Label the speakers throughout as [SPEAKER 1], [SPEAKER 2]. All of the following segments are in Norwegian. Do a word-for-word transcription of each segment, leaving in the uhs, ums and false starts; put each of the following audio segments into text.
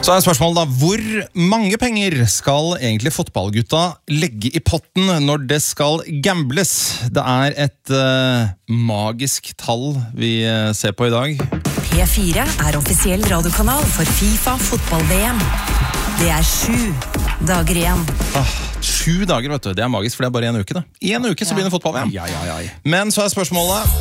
[SPEAKER 1] Så er spørsmålet da, hvor mange penger skal egentlig fotballgutta legge i potten når det skal gambles? Det er et uh, magisk tall vi uh, ser på i dag.
[SPEAKER 2] P fire er offisiell radiokanal for FIFA fotball-V M. Det er sju dager igjen.
[SPEAKER 1] Ah, sju dager, vet du. Det er magisk, for det er bare en uke da. I en uke så begynner fotball-V M.
[SPEAKER 3] Ja, ja, ja.
[SPEAKER 1] Men så er spørsmålet...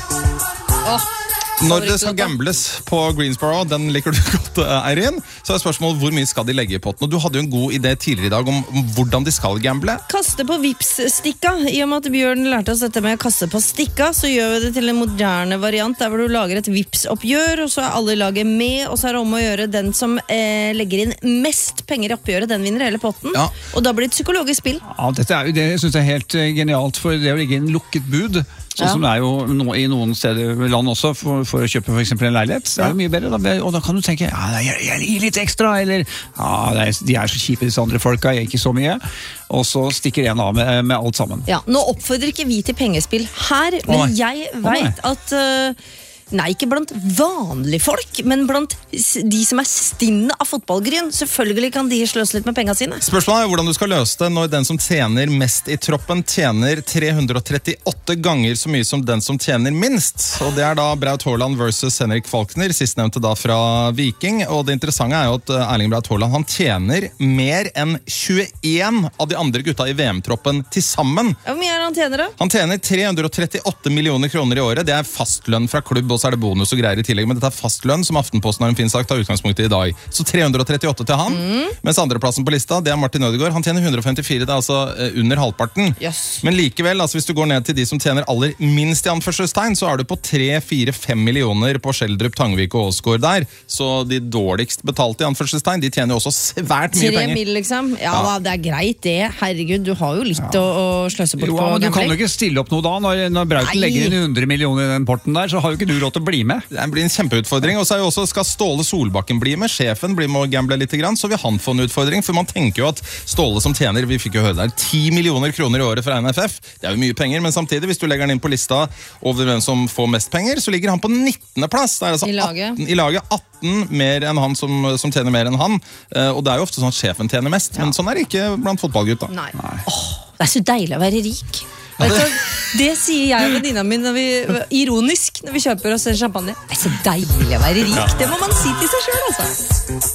[SPEAKER 4] Åh.
[SPEAKER 1] Når det skal gambles på Greensboro, den liker du godt, Eirin, så er spørsmålet hvor mye skal de legge i potten. Og du hadde jo en god idé tidligere i dag om, om hvordan de skal gamble.
[SPEAKER 4] Kaste på Vips-stikka. I og med at Bjørn lærte oss dette med å kaste på stikka, så gjør vi det til en moderne variant der hvor du lager et Vips-oppgjør, og så er alle laget med, og så er det om å gjøre den som eh, legger inn mest penger i oppgjøret, den vinner hele potten.
[SPEAKER 1] Ja.
[SPEAKER 4] Og da blir det et psykologisk spill.
[SPEAKER 3] Ja, dette er jo det, jeg synes det er helt uh, genialt, for det å legge inn lukket bud, sånn
[SPEAKER 4] Ja.
[SPEAKER 3] som det er jo no, i noen steder i land også, for, for å kjøpe for eksempel en leilighet, det er jo mye bedre, da, og da kan du tenke, ja, jeg, jeg gir litt ekstra, eller, ja, det er, de er så kjipe disse andre folka, jeg ikke så mye, og så stikker en av med, med alt sammen.
[SPEAKER 4] Ja, nå oppfordrer ikke vi til pengespill her, men
[SPEAKER 1] Å, nei.
[SPEAKER 4] jeg vet at... Uh, Nei, ikke blant vanlige folk, men blant de som er stinne av fotballgryn. Selvfølgelig kan de sløse litt med pengene sine.
[SPEAKER 1] Spørsmålet er hvordan du skal løse det når den som tjener mest i troppen tjener tre hundre trettiåtte ganger så mye som den som tjener minst. Og det er da Braut Haaland versus Henrik Falkner, sistnevnte da fra Viking. Og det interessante er jo at Erling Braut Haaland, han tjener mer enn tjueen av de andre gutta i V M-troppen til sammen.
[SPEAKER 4] Ja, hvor mye er det han tjener da?
[SPEAKER 1] Han tjener tre hundre trettiåtte millioner kroner i året. Det er fastlønn fra klubb, og så er det bonus og greier i tillegg, men dette er fastlønn som Aftenposten har en fin sagt av utgangspunktet i dag. Så tre hundre trettiåtte til han, mm. mens andreplassen på lista, det er Martin Ødegaard. Han tjener hundre femtifire, det er altså uh, under halvparten.
[SPEAKER 4] Yes.
[SPEAKER 1] Men likevel, altså, hvis du går ned til de som tjener aller minst i anførselstegn, så er du på tre, fire, fem millioner på Skjeldrup, Tangvik og Åsgård der. Så de dårligst betalte i anførselstegn, de tjener jo også svært mye
[SPEAKER 4] Tre
[SPEAKER 1] penger.
[SPEAKER 4] mil, liksom. Ja,
[SPEAKER 1] Ja.
[SPEAKER 4] da, det er greit det. Herregud, du har jo litt å, å sløse bort
[SPEAKER 3] Jo,
[SPEAKER 4] på
[SPEAKER 3] men du kan jo
[SPEAKER 4] gambling.
[SPEAKER 3] ikke stille opp noe da, når, når Brauten
[SPEAKER 4] Nei.
[SPEAKER 3] legger inn hundre millioner i den porten der, så har jo ikke du råd til å bli med.
[SPEAKER 1] Det blir en kjempeutfordring, og så er jo også skal Ståle Solbakken bli med. Sjefen blir med å gamble litt, så vil han få en utfordring, for man tenker jo at Ståle som tjener, vi fikk jo høre der, ti millioner kroner i året fra N F F. Det er jo mye penger, men samtidig, hvis du legger den inn på lista over hvem som får mest penger, så ligger han på nittende plass. Det er altså
[SPEAKER 4] I laget.
[SPEAKER 1] atten, i laget atten mer enn han som, som tjener mer enn han. Eh, Og det er jo ofte sånn at sjefen tjener mest, men sånn er det ikke blant fotballgutta.
[SPEAKER 4] Nei. Åh, det er så deilig å være rik. Vet du, det sier jeg og venninna mi når vi, ironisk når vi kjøper oss en champagne. Det er så deilig å være rik. Det må man si til seg selv, altså.